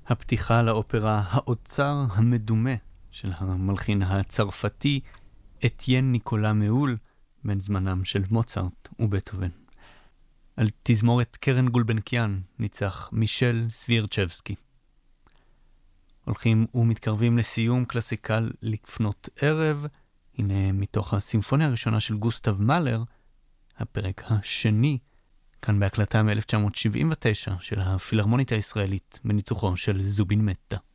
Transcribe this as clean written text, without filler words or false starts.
הפתיחה לאופרה האוצר המדומה של המלחין הצרפתי אתיין ניקולה מאול, בן זמנם של מוצרט ובטהובן. על תזמורת קרן גולבנקיאן ניצח מישל סבירצ'בסקי. הולכים ומתקרבים לסיום קלאסיקל לפנות ערב. הנה מתוך הסימפוניה הראשונה של גוסטב מאלר, הפרק השני, כאן בהקלטה מ-1979 של הפילהרמונית הישראלית בניצוחו של זובין מטה.